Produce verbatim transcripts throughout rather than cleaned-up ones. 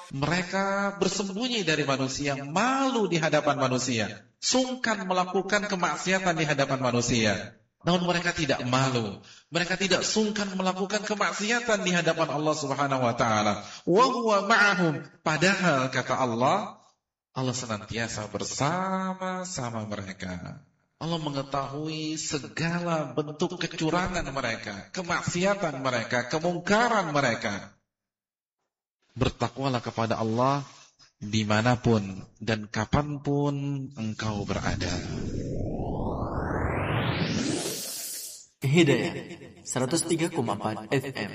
Mereka bersembunyi dari manusia, malu di hadapan manusia, sungkan melakukan kemaksiatan di hadapan manusia. Namun mereka tidak malu, mereka tidak sungkan melakukan kemaksiatan di hadapan Allah Subhanahu wa taala. Wa huwa ma'ahum, padahal kata Allah, Allah senantiasa bersama-sama mereka. Allah mengetahui segala bentuk kecurangan mereka, kemaksiatan mereka, kemungkaran mereka. Bertakwalah kepada Allah dimanapun dan kapanpun engkau berada. Hidayah seratus tiga koma empat F M.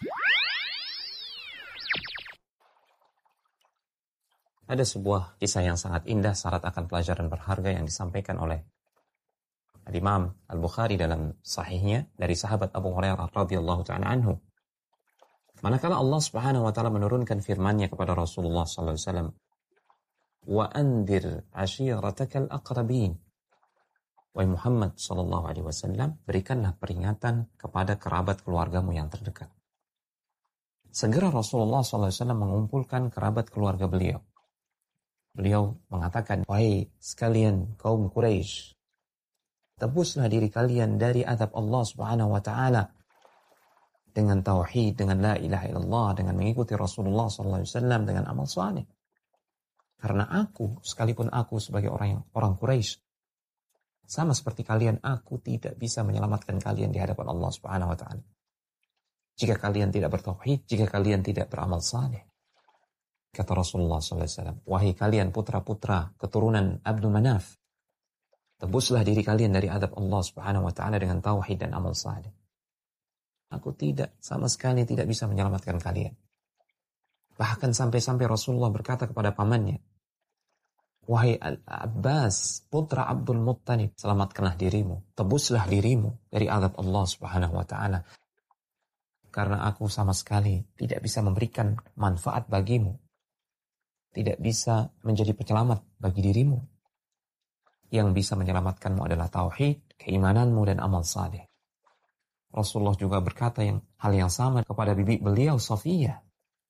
Ada sebuah kisah yang sangat indah syarat akan pelajaran berharga yang disampaikan oleh Al-Imam Al-Bukhari dalam sahihnya dari sahabat Abu Hurairah radhiyallahu ta'ala anhu. Manakala Allah Subhanahu wa taala menurunkan firman-Nya kepada Rasulullah sallallahu alaihi wasallam, "Wa andir ashiratakal aqrabin." Wahai Muhammad sallallahu alaihi wasallam, berikanlah peringatan kepada kerabat keluargamu yang terdekat. Segera Rasulullah sallallahu alaihi wasallam mengumpulkan kerabat keluarga beliau. Beliau mengatakan, "Wahai sekalian kaum Quraisy, tebuslah diri kalian dari azab Allah Subhanahu wa taala dengan tauhid, dengan la ilaha illallah, dengan mengikuti Rasulullah sallallahu alaihi wasallam, dengan amal saleh. Karena aku, sekalipun aku sebagai orang yang orang Quraisy, sama seperti kalian, aku tidak bisa menyelamatkan kalian di hadapan Allah Subhanahu wa taala. Jika kalian tidak bertauhid, jika kalian tidak beramal saleh." Kata Rasulullah sallallahu alaihi wasallam, "Wahai kalian putra-putra keturunan Abdul Manaf, tebuslah diri kalian dari azab Allah Subhanahu wa taala dengan tauhid dan amal saleh. Aku tidak, sama sekali tidak bisa menyelamatkan kalian." Bahkan sampai-sampai Rasulullah berkata kepada pamannya, "Wahai Al-Abbas, putra Abdul Muttalib, selamatkanlah dirimu, tebuslah dirimu dari azab Allah Subhanahu wa taala. Karena aku sama sekali tidak bisa memberikan manfaat bagimu, tidak bisa menjadi penyelamat bagi dirimu. Yang bisa menyelamatkanmu adalah tauhid, keimananmu dan amal saleh." Rasulullah juga berkata yang hal yang sama kepada bibi beliau Safiyah.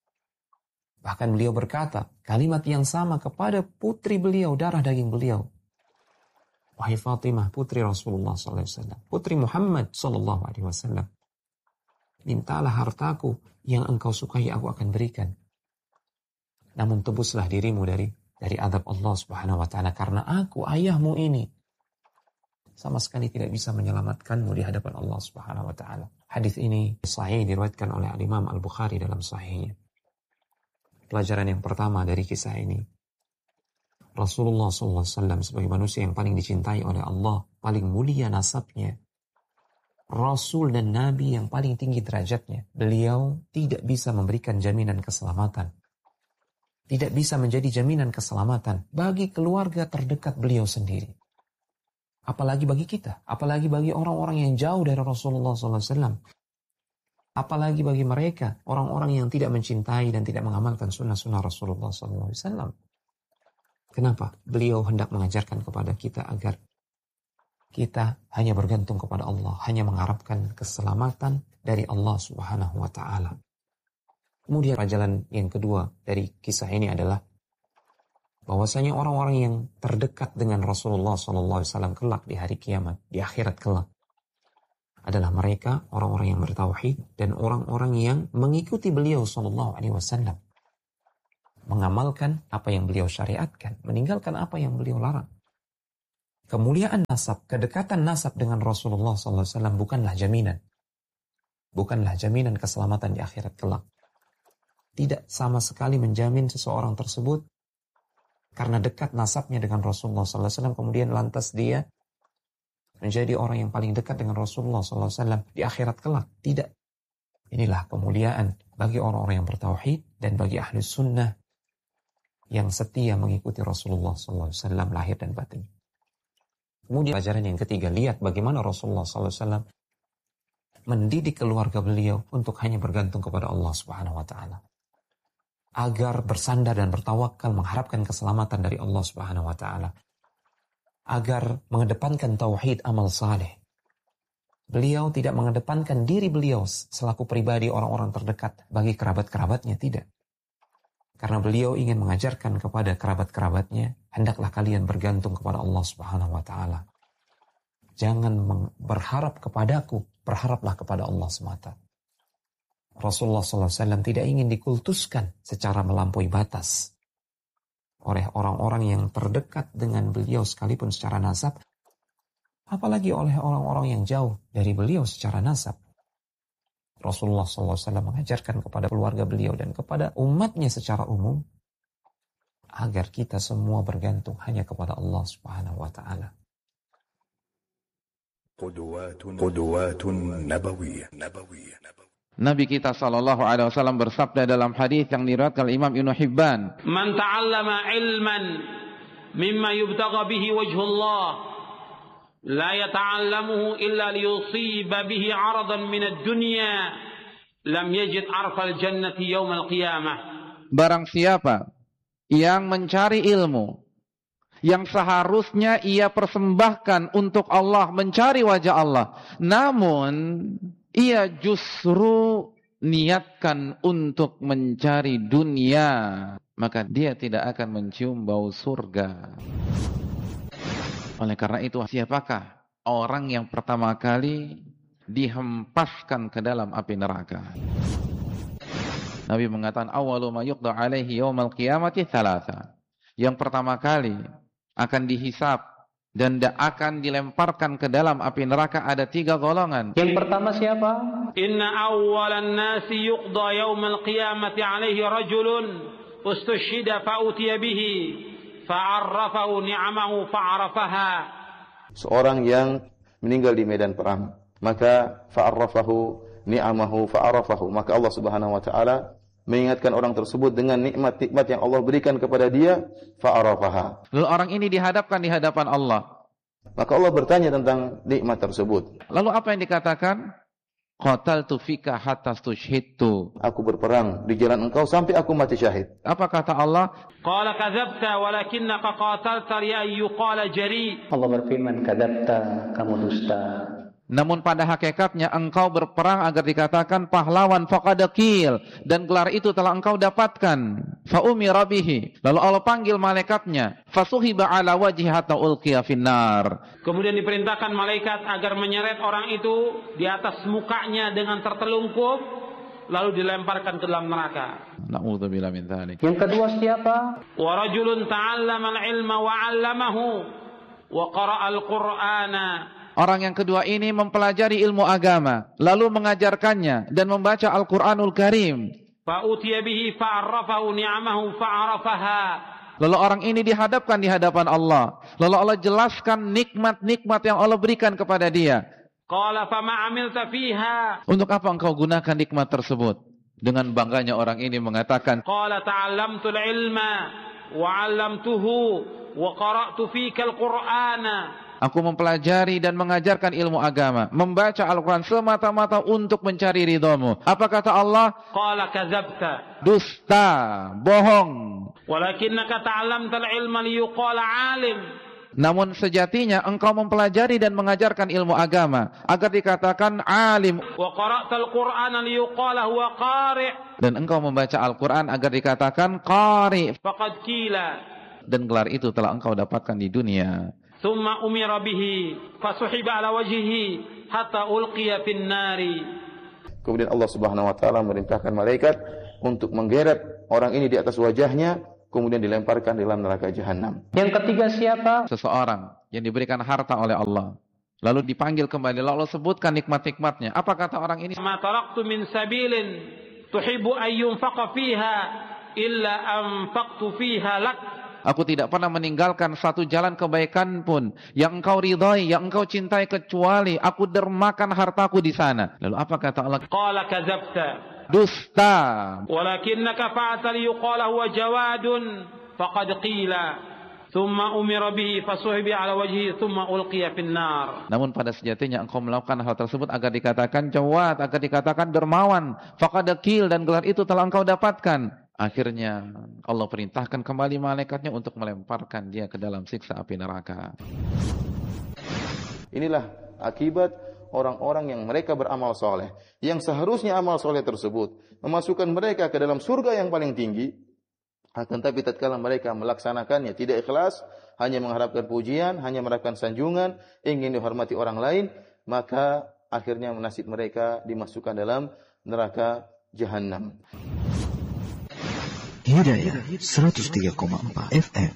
Bahkan beliau berkata kalimat yang sama kepada putri beliau, darah daging beliau. "Wahai Fatimah, putri Rasulullah sallallahu alaihi wasallam, putri Muhammad sallallahu alaihi wasallam, mintalah hartaku yang engkau sukai, aku akan berikan. Namun tebuslah dirimu dari dari azab Allah Subhanahu wa taala, karena aku, ayahmu ini, sama sekali tidak bisa menyelamatkanmu di hadapan Allah Subhanahu wa taala." Hadis ini sahih, diriwayatkan oleh Imam Al-Bukhari dalam sahihnya. Pelajaran yang pertama dari kisah ini, Rasulullah sallallahu alaihi wasallam sebagai manusia yang paling dicintai oleh Allah, paling mulia nasabnya, Rasul dan Nabi yang paling tinggi derajatnya, beliau tidak bisa memberikan jaminan keselamatan, tidak bisa menjadi jaminan keselamatan bagi keluarga terdekat beliau sendiri. Apalagi bagi kita, apalagi bagi orang-orang yang jauh dari Rasulullah sallallahu alaihi wasallam. Apalagi bagi mereka, orang-orang yang tidak mencintai dan tidak mengamalkan sunnah-sunnah Rasulullah sallallahu alaihi wasallam. Kenapa? Beliau hendak mengajarkan kepada kita agar kita hanya bergantung kepada Allah, hanya mengharapkan keselamatan dari Allah Subhanahu wa taala. Kemudian pelajaran yang kedua dari kisah ini adalah bahwasanya orang-orang yang terdekat dengan Rasulullah sallallahu alaihi wasallam kelak di hari kiamat, di akhirat kelak, adalah mereka orang-orang yang bertauhid dan orang-orang yang mengikuti beliau sallallahu alaihi wasallam, mengamalkan apa yang beliau syariatkan, meninggalkan apa yang beliau larang. Kemuliaan nasab, kedekatan nasab dengan Rasulullah sallallahu alaihi wasallam bukanlah jaminan, bukanlah jaminan keselamatan di akhirat kelak. Tidak sama sekali menjamin seseorang tersebut karena dekat nasabnya dengan Rasulullah sallallahu alaihi wasallam kemudian lantas dia menjadi orang yang paling dekat dengan Rasulullah sallallahu alaihi wasallam di akhirat kelak. Tidak. Inilah kemuliaan bagi orang-orang yang bertauhid dan bagi ahli sunnah yang setia mengikuti Rasulullah sallallahu alaihi wasallam lahir dan batin. Kemudian pelajaran yang ketiga, lihat bagaimana Rasulullah sallallahu alaihi wasallam mendidik keluarga beliau untuk hanya bergantung kepada Allah Subhanahu wa taala, agar bersandar dan bertawakal mengharapkan keselamatan dari Allah Subhanahu wa taala, agar mengedepankan tauhid, amal saleh. Beliau tidak mengedepankan diri beliau selaku pribadi orang-orang terdekat bagi kerabat-kerabatnya, tidak. Karena beliau ingin mengajarkan kepada kerabat-kerabatnya, hendaklah kalian bergantung kepada Allah Subhanahu wa taala. Jangan berharap kepadaku, berharaplah kepada Allah semata. Rasulullah sallallahu alaihi wasallam tidak ingin dikultuskan secara melampaui batas oleh orang-orang yang terdekat dengan beliau sekalipun secara nasab, apalagi oleh orang-orang yang jauh dari beliau secara nasab. Rasulullah sallallahu alaihi wasallam mengajarkan kepada keluarga beliau dan kepada umatnya secara umum agar kita semua bergantung hanya kepada Allah Subhanahu wa taala. Qudwatun nabawiyyah. Nabi kita sallallahu alaihi wasallam bersabda dalam hadis yang diriwayatkan oleh Imam Ibnu Hibban, "Man ta'allama ilman mimma yubtagha bihi wajhullah la yata'allamuhu illa liyusiba bihi 'aradan min ad-dunya lam yajid 'arfal jannati yaumal qiyamah." Barang siapa yang mencari ilmu yang seharusnya ia persembahkan untuk Allah, mencari wajah Allah, namun ia justru niatkan untuk mencari dunia, maka dia tidak akan mencium bau surga. Oleh karena itu, siapakah orang yang pertama kali dihempaskan ke dalam api neraka? Nabi mengatakan, awwalu ma yuqda alaihi yaumal qiyamati thalatha. Yang pertama kali akan dihisab dan akan dilemparkan ke dalam api neraka ada tiga golongan. Yang pertama siapa? Inna awwalan nasi yuqda yaumal qiyamati alaihi rajulun ustushhida fa'utiya bihi fa'arrafahu ni'amahu fa'arafaha. Seorang yang meninggal di medan perang, maka fa'arrafahu ni'amahu fa'arafahu, maka Allah Subhanahu wa taala mengingatkan orang tersebut dengan nikmat-nikmat yang Allah berikan kepada dia, fa'arafaha. Lalu orang ini dihadapkan di hadapan Allah. Maka Allah bertanya tentang nikmat tersebut. Lalu apa yang dikatakan? Qataltu fika hatta stushhidtu. Aku berperang di jalan engkau sampai aku mati syahid. Apa kata Allah? Qala kadzabta walakinnaka qatalta li ayyuqala jari. Allah berfirman, kadzabta, kamu dusta. Namun pada hakikatnya engkau berperang agar dikatakan pahlawan, faqad qil, dan gelar itu telah engkau dapatkan. Fa umira bihi, lalu Allah panggil malaikatnya, fasuhiba ala wajhi hatta ulqiya finnar. Kemudian diperintahkan malaikat agar menyeret orang itu di atas mukanya dengan tertelungkup, lalu dilemparkan ke dalam neraka. Na'udzubillah min dzalik. Yang kedua siapa? Wa rajulun ta'allama al-ilma wa 'allamahu wa qara'a al-Qur'ana. Orang yang kedua ini mempelajari ilmu agama, lalu mengajarkannya dan membaca Al-Quranul Karim. Fa'utiya bihi fa'arrafahu ni'amahu fa'arafaha. Lalu orang ini dihadapkan di hadapan Allah. Lalu Allah jelaskan nikmat-nikmat yang Allah berikan kepada dia. Qala fama 'amilta fiha. Untuk apa engkau gunakan nikmat tersebut? Dengan bangganya orang ini mengatakan, Qala ta'allamtul ilma wa 'allamtuhu wa qara'tu fika al-Qur'ana. Aku mempelajari dan mengajarkan ilmu agama, membaca Al-Quran semata-mata untuk mencari ridhamu. Apa kata Allah? Qala kadzabta. Dusta, bohong. Walakinnaka ta'allamtal ilma liyuqala 'alim. Namun sejatinya engkau mempelajari dan mengajarkan ilmu agama agar dikatakan alim. Wa qara'tal Qur'ana liyuqala huwa qari'. Dan engkau membaca Al-Quran agar dikatakan qari'. Faqad qila. Dan gelar itu telah engkau dapatkan di dunia. Thumma umira bihi fasuhiba ala wajhihi hatta ulqiya fin nari. Kemudian Allah Subhanahu wa taala merintahkan malaikat untuk menggeret orang ini di atas wajahnya, kemudian dilemparkan dalam neraka jahanam. Yang ketiga siapa? Seseorang yang diberikan harta oleh Allah, lalu dipanggil kembali, lalu Allah sebutkan nikmat-nikmatnya. Apa kata orang ini? Ma taraktu min sabilin tuhibbu an yunfaqa fiha illa anfaqtu fiha lak. Aku tidak pernah meninggalkan satu jalan kebaikan pun yang engkau ridhai, yang engkau cintai, kecuali aku dermakan hartaku di sana. Lalu apa kata Allah? Qala kadzabta. Dusta. Walakinnaka fa'ata liyuqala huwa jawadun faqad qila. Thumma umira bihi fasuhiba ala wajhihi thumma ulqiya fin nar. Namun pada sejatinya engkau melakukan hal tersebut agar dikatakan jawad, agar dikatakan dermawan, faqad qil, dan gelar itu telah engkau dapatkan. Akhirnya Allah perintahkan kembali malaikatnya untuk melemparkan dia ke dalam siksa api neraka. Inilah akibat orang-orang yang mereka beramal soleh, yang seharusnya amal soleh tersebut memasukkan mereka ke dalam surga yang paling tinggi, Akan tapi tatkala mereka melaksanakannya tidak ikhlas, hanya mengharapkan pujian, hanya mengharapkan sanjungan, ingin dihormati orang lain, maka akhirnya nasib mereka dimasukkan dalam neraka Jahannam. Hidayah seratus tiga koma empat F M.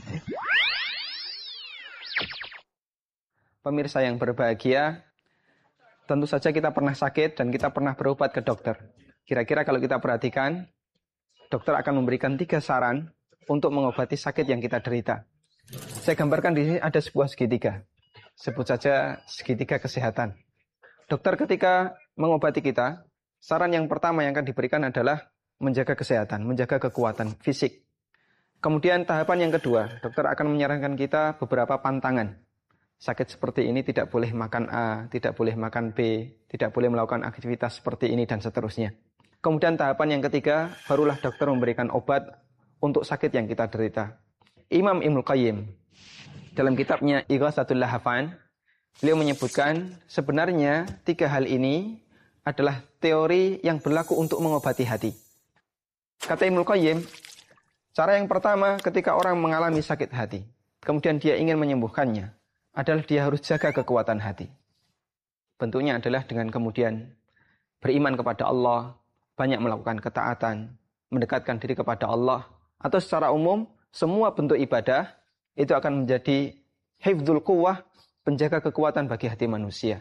Pemirsa yang berbahagia, tentu saja kita pernah sakit dan kita pernah berobat ke dokter. Kira-kira kalau kita perhatikan, dokter akan memberikan tiga saran untuk mengobati sakit yang kita derita. Saya gambarkan di sini ada sebuah segitiga. Sebut saja segitiga kesehatan. Dokter ketika mengobati kita, saran yang pertama yang akan diberikan adalah menjaga kesehatan, menjaga kekuatan fisik. Kemudian tahapan yang kedua, dokter akan menyarankan kita beberapa pantangan. Sakit seperti ini tidak boleh makan A, tidak boleh makan B, tidak boleh melakukan aktivitas seperti ini dan seterusnya. Kemudian tahapan yang ketiga, barulah dokter memberikan obat untuk sakit yang kita derita. Imam Ibnu Qayyim dalam kitabnya Ighatsatul Lahafan, beliau menyebutkan sebenarnya tiga hal ini adalah teori yang berlaku untuk mengobati hati. Kata Ibnu Qayyim, cara yang pertama ketika orang mengalami sakit hati, kemudian dia ingin menyembuhkannya, adalah dia harus jaga kekuatan hati. Bentuknya adalah dengan kemudian beriman kepada Allah, banyak melakukan ketaatan, mendekatkan diri kepada Allah, atau secara umum, semua bentuk ibadah itu akan menjadi hifdzul quwwah, penjaga kekuatan bagi hati manusia.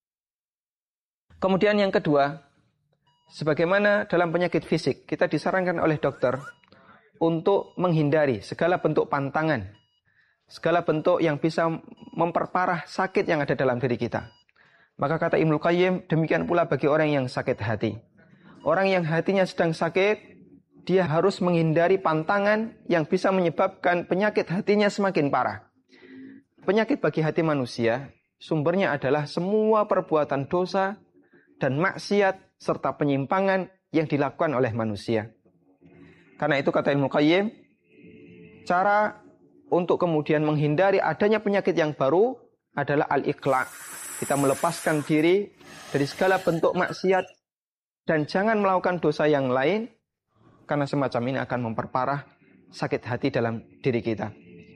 Kemudian yang kedua, sebagaimana dalam penyakit fisik, kita disarankan oleh dokter untuk menghindari segala bentuk pantangan, segala bentuk yang bisa memperparah sakit yang ada dalam diri kita. Maka kata Ibnu Qayyim, demikian pula bagi orang yang sakit hati. Orang yang hatinya sedang sakit, dia harus menghindari pantangan yang bisa menyebabkan penyakit hatinya semakin parah. Penyakit bagi hati manusia, sumbernya adalah semua perbuatan dosa dan maksiat serta penyimpangan yang dilakukan oleh manusia. Karena itu kata Ibnu Qayyim, cara untuk kemudian menghindari adanya penyakit yang baru adalah al-iqla'. Kita melepaskan diri dari segala bentuk maksiat dan jangan melakukan dosa yang lain, karena semacam ini akan memperparah sakit hati dalam diri kita.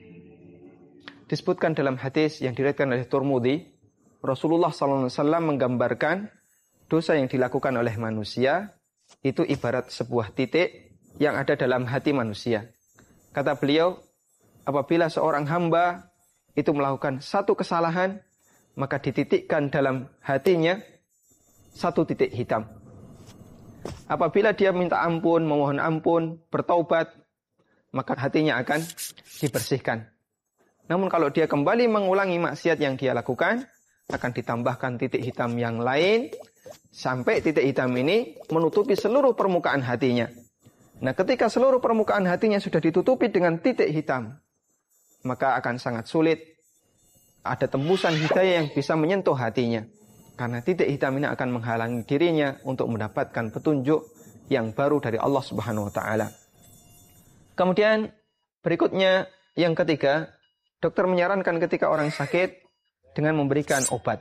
Disebutkan dalam hadis yang diriwayatkan oleh Tirmidzi, Rasulullah sallallahu alaihi wasallam menggambarkan dosa yang dilakukan oleh manusia itu ibarat sebuah titik yang ada dalam hati manusia. Kata beliau, apabila seorang hamba itu melakukan satu kesalahan, maka dititikkan dalam hatinya satu titik hitam. Apabila dia minta ampun, memohon ampun, bertaubat, maka hatinya akan dibersihkan. Namun kalau dia kembali mengulangi maksiat yang dia lakukan, akan ditambahkan titik hitam yang lain, sampai titik hitam ini menutupi seluruh permukaan hatinya. Nah, ketika seluruh permukaan hatinya sudah ditutupi dengan titik hitam, maka akan sangat sulit ada tembusan hidayah yang bisa menyentuh hatinya. Karena titik hitam ini akan menghalangi dirinya untuk mendapatkan petunjuk yang baru dari Allah Subhanahu wa taala. Kemudian berikutnya yang ketiga, dokter menyarankan ketika orang sakit dengan memberikan obat.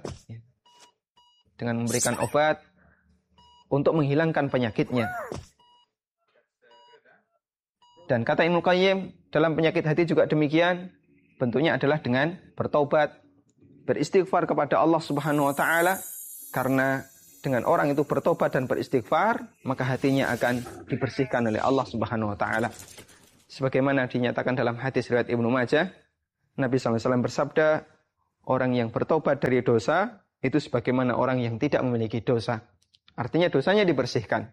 Dengan memberikan obat untuk menghilangkan penyakitnya. Dan kata Ibnu Qayyim, dalam penyakit hati juga demikian, bentuknya adalah dengan bertaubat, beristighfar kepada Allah Subhanahu wa taala, karena dengan orang itu bertobat dan beristighfar, maka hatinya akan dibersihkan oleh Allah Subhanahu wa taala. Sebagaimana dinyatakan dalam hadis riwayat Ibnu Majah, Nabi sallallahu alaihi wasallam bersabda, orang yang bertobat dari dosa itu sebagaimana orang yang tidak memiliki dosa. Artinya dosanya dibersihkan.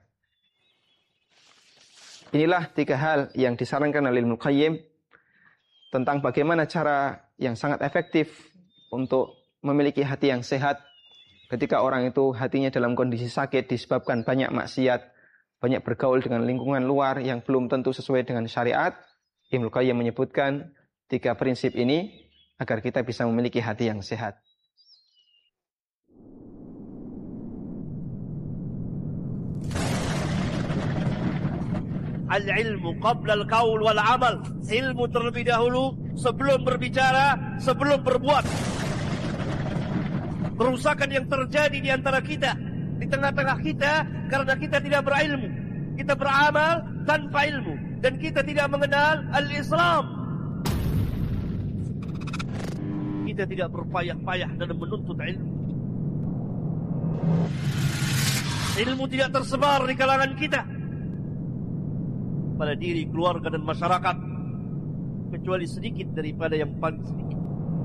Inilah tiga hal yang disarankan oleh Ibnu Qayyim tentang bagaimana cara yang sangat efektif untuk memiliki hati yang sehat ketika orang itu hatinya dalam kondisi sakit disebabkan banyak maksiat, banyak bergaul dengan lingkungan luar yang belum tentu sesuai dengan syariat. Ibnu Qayyim menyebutkan tiga prinsip ini agar kita bisa memiliki hati yang sehat. Al-ilmu qabla al-qaul wal-amal. Ilmu terlebih dahulu sebelum berbicara, sebelum berbuat. Kerusakan yang terjadi di antara kita, di tengah-tengah kita, karena kita tidak berilmu. Kita beramal tanpa ilmu. dan kita tidak mengenal al-Islam. Kita tidak berpayah-payah dalam menuntut ilmu. Ilmu tidak tersebar di kalangan kita, pada diri, keluarga dan masyarakat, kecuali sedikit daripada yang paling sedikit.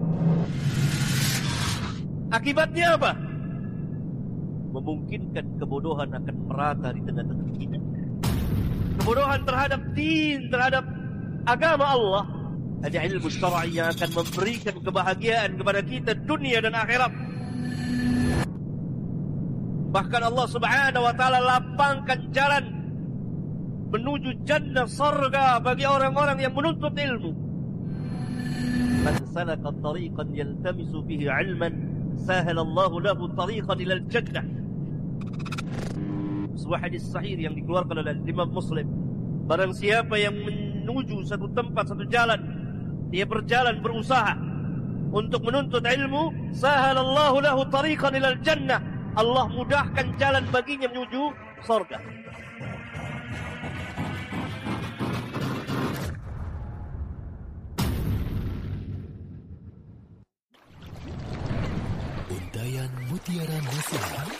Akibatnya apa? Memungkinkan kebodohan akan merata di tengah-tengah kita. Kebodohan terhadap din, terhadap agama Allah. Ada ilmu syar'i yang akan memberikan kebahagiaan kepada kita dunia dan akhirat. Bahkan Allah Subhanahu wa taala lapangkan jalan menuju jannah surga bagi orang-orang yang menuntut ilmu. Man salaka tariqan yaltamisu bihi 'ilman sahala Allah lahu tariqan ila al-jannah. Sebuah hadis sahih yang dikeluarkan oleh Imam Muslim. Barang siapa yang menuju satu tempat, satu jalan, dia berjalan berusaha untuk menuntut ilmu, sahalallahu lahu tariqan ila al-jannah. Allah mudahkan jalan baginya menuju surga. Untayan Mutiara Nasihat.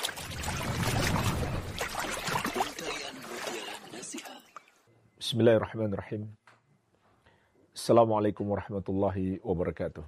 Untayan Mutiara Nasihat. Bismillahirrahmanirrahim. Assalamualaikum warahmatullahi wabarakatuh.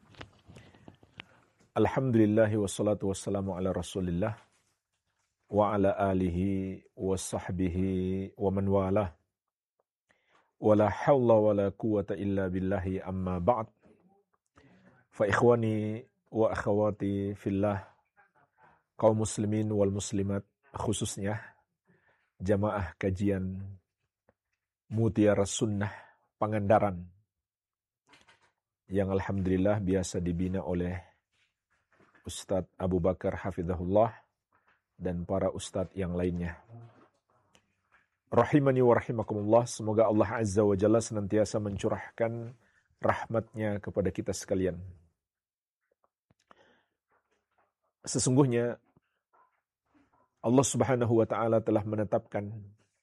Alhamdulillahi wassalatu wassalamu ala rasulillah wa ala alihi wa sahbihi wa man walah. Wa la hawla wa la quwata illa billahi amma ba'd. Fa ikhwani wa akhawati fillah, kaum muslimin wal muslimat, khususnya jamaah kajian Mutiara Sunnah Pangandaran yang alhamdulillah biasa dibina oleh Ustadz Abu Bakar Hafizahullah dan para ustadz yang lainnya. Rahimani wa rahimakumullah, semoga Allah Azza wa Jalla senantiasa mencurahkan rahmatnya kepada kita sekalian. Sesungguhnya Allah Subhanahu wa Ta'ala telah menetapkan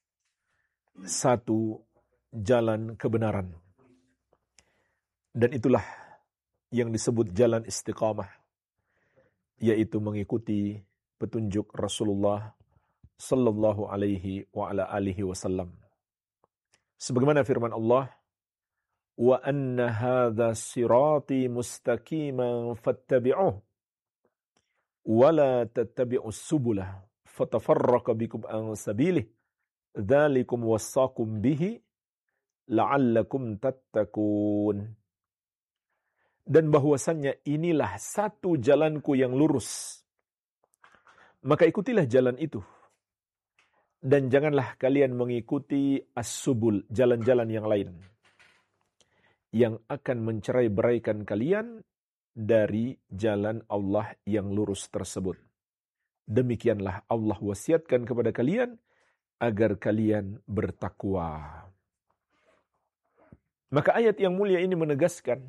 satu jalan kebenaran, dan itulah yang disebut jalan istiqamah, yaitu mengikuti petunjuk Rasulullah sallallahu alaihi wa ala alihi wasallam. Sebagaimana firman Allah, wa anna hadza sirati mustaqiman fattabi'uh wa la tattabi'us subula fatafarraqa bikum an sabilih dzalikum wassaqum bihi la'allakum tattaqun. Dan bahwasannya inilah satu jalanku yang lurus, maka ikutilah jalan itu. Dan janganlah kalian mengikuti as-subul, jalan-jalan yang lain, yang akan mencerai-beraikan kalian dari jalan Allah yang lurus tersebut. Demikianlah Allah wasiatkan kepada kalian, agar kalian bertakwa. Maka ayat yang mulia ini menegaskan,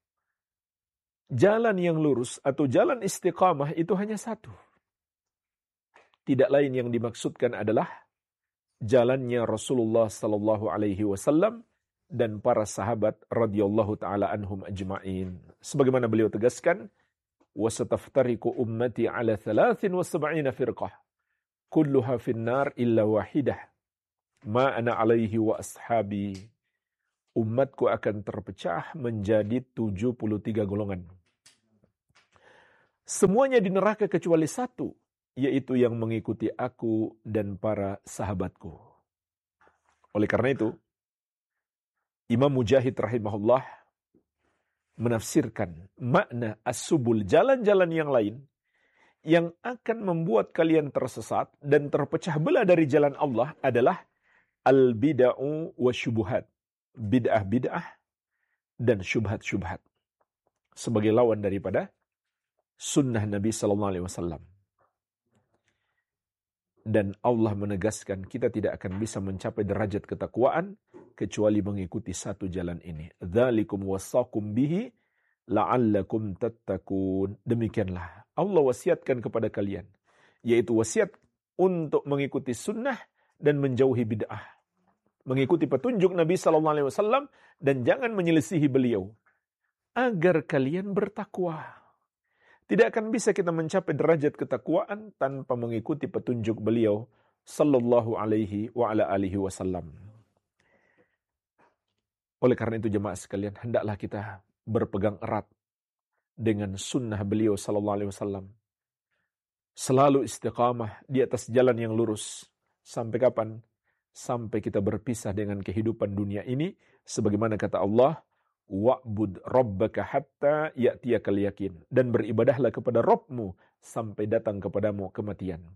jalan yang lurus atau jalan istiqamah itu hanya satu. Tidak lain yang dimaksudkan adalah jalannya Rasulullah sallallahu alaihi wasallam dan para sahabat radhiyallahu taala anhum ajma'in. Sebagaimana beliau tegaskan, wasataftariqu ummati ala thalathin wa sab'ina firqah kulluha finnar illa wahidah ma ana alaihi wa ashabi. Umatku akan terpecah menjadi tujuh puluh tiga golongan. Semuanya di neraka kecuali satu, yaitu yang mengikuti aku dan para sahabatku. Oleh karena itu, Imam Mujahid rahimahullah menafsirkan makna as-subul, jalan-jalan yang lain yang akan membuat kalian tersesat dan terpecah belah dari jalan Allah adalah al-bid'u wa syubuhat. Bid'ah-bid'ah dan syubhat-syubhat. Sebagai lawan daripada sunnah Nabi sallallahu alaihi wasallam. Dan Allah menegaskan kita tidak akan bisa mencapai derajat ketakwaan kecuali mengikuti satu jalan ini. Dzalikum wassaqum bihi la'allakum tattaqun. Demikianlah Allah wasiatkan kepada kalian, yaitu wasiat untuk mengikuti sunnah dan menjauhi bid'ah. mengikuti petunjuk Nabi sallallahu alaihi wasallam dan jangan menyelisihi beliau agar kalian bertakwa. Tidak akan bisa kita mencapai derajat ketakwaan tanpa mengikuti petunjuk beliau sallallahu alaihi wa ala alihi wasallam. Oleh karena itu jemaah sekalian, hendaklah kita berpegang erat dengan sunnah beliau sallallahu alaihi wasallam. Selalu istiqamah di atas jalan yang lurus. Sampai kapan? Sampai kita berpisah dengan kehidupan dunia ini. Sebagaimana kata Allah, wa'bud rabbaka hatta ya'tiyakal yakin. Dan beribadahlah kepada Rabbmu sampai datang kepadamu kematian.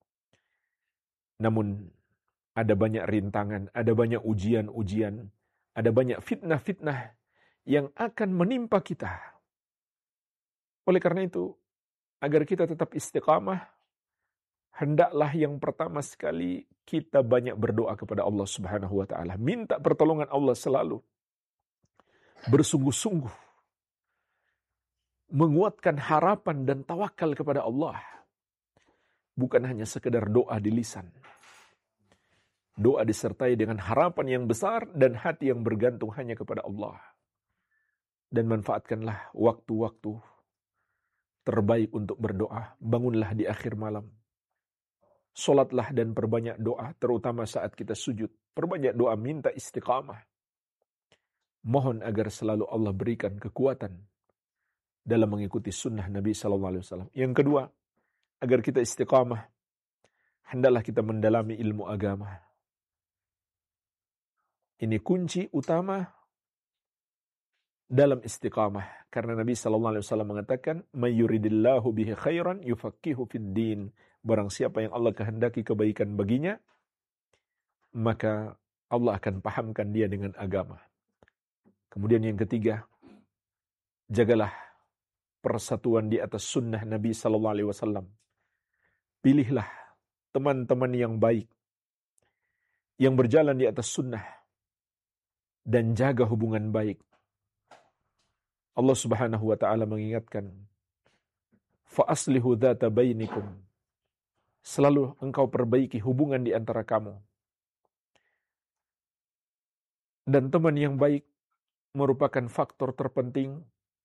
Namun, ada banyak rintangan, ada banyak ujian-ujian, ada banyak fitnah-fitnah yang akan menimpa kita. Oleh karena itu, agar kita tetap istiqamah, hendaklah yang pertama sekali kita banyak berdoa kepada Allah Subhanahu wa taala, minta pertolongan Allah selalu. Bersungguh-sungguh menguatkan harapan dan tawakal kepada Allah. Bukan hanya sekedar doa di lisan. Doa disertai dengan harapan yang besar dan hati yang bergantung hanya kepada Allah. Dan manfaatkanlah waktu-waktu terbaik untuk berdoa. Bangunlah di akhir malam. Solatlah dan perbanyak doa, terutama saat kita sujud. Perbanyak doa, minta istiqamah. Mohon agar selalu Allah berikan kekuatan dalam mengikuti sunnah Nabi sallallahu alaihi wasallam. Yang kedua, agar kita istiqamah, hendaklah kita mendalami ilmu agama. Ini kunci utama dalam istiqamah. Karena Nabi sallallahu alaihi wasallam mengatakan, "May yuridillahu bihi khairan yufaqihu fid din." Barang siapa yang Allah kehendaki kebaikan baginya, maka Allah akan pahamkan dia dengan agama. Kemudian yang ketiga, jagalah persatuan di atas sunnah Nabi sallallahu alaihi wasallam. Pilihlah teman-teman yang baik, yang berjalan di atas sunnah, dan jaga hubungan baik. Allah Subhanahu wa taala mengingatkan, fa aslihu dzata bainikum. Selalu engkau perbaiki hubungan di antara kamu. Dan teman yang baik merupakan faktor terpenting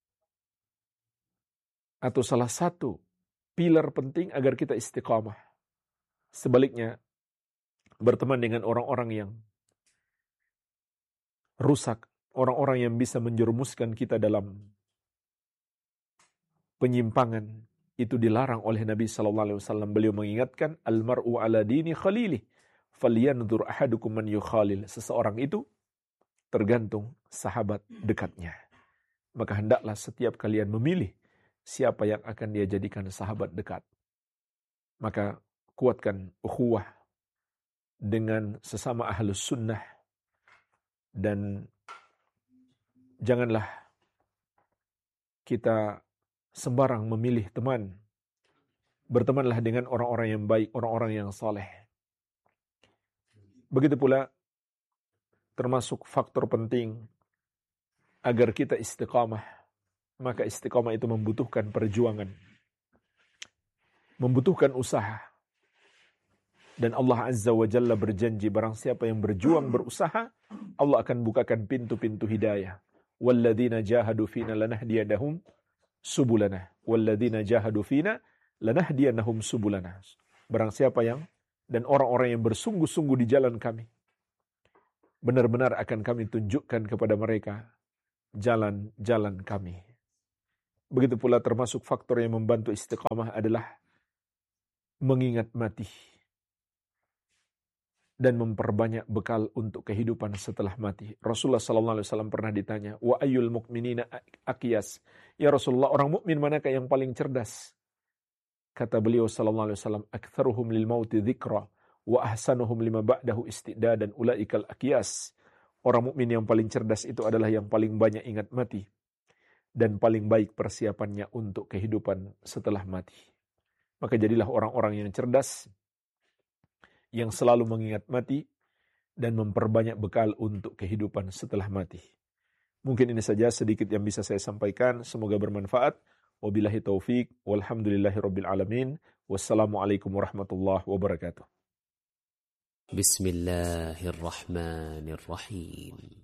atau salah satu pilar penting agar kita istiqamah. Sebaliknya, berteman dengan orang-orang yang rusak, orang-orang yang bisa menjerumuskan kita dalam penyimpangan, itu dilarang oleh Nabi sallallahu alaihi wasallam. Beliau mengingatkan, al-mar'u ala dini khalilih, falyanzur ahadukum man yukhalil. Seseorang itu tergantung sahabat dekatnya. Maka hendaklah setiap kalian memilih siapa yang akan dia jadikan sahabat dekat. Maka kuatkan ukhuwah dengan sesama ahlus sunnah. Dan janganlah kita sembarang memilih teman. Bertemanlah dengan orang-orang yang baik, orang-orang yang saleh. Begitu pula termasuk faktor penting agar kita istiqamah. Maka istiqamah itu membutuhkan perjuangan. Membutuhkan usaha. Dan Allah Azza wa Jalla berjanji, barang siapa yang berjuang, berusaha, Allah akan bukakan pintu-pintu hidayah. Walladzina jahadu fina lanahdiyannahum subulana. Walladzina jahadu fina lanahdiyannahum subulana. Barang siapa yang dan orang-orang yang bersungguh-sungguh di jalan kami, benar-benar akan kami tunjukkan kepada mereka jalan-jalan kami. Begitu pula termasuk faktor yang membantu istiqamah adalah mengingat mati dan memperbanyak bekal untuk kehidupan setelah mati. Rasulullah sallallahu alaihi wasallam pernah ditanya, "Wa ayyul mu'minina aqyas?" Ya Rasulullah, orang mukmin manakah yang paling cerdas? Kata beliau sallallahu alaihi wasallam, "Aktsaruhum lil mauti dzikra wa ahsanuhum lima ba'dahu istidadan ulaikal aqyas." Orang mukmin yang paling cerdas itu adalah yang paling banyak ingat mati dan paling baik persiapannya untuk kehidupan setelah mati. Maka jadilah orang-orang yang cerdas, yang selalu mengingat mati dan memperbanyak bekal untuk kehidupan setelah mati. Mungkin ini saja sedikit yang bisa saya sampaikan. Semoga bermanfaat. Wabillahi taufik. Walhamdulillahi rabbil alamin. Wassalamualaikum warahmatullahi wabarakatuh. Bismillahirrahmanirrahim.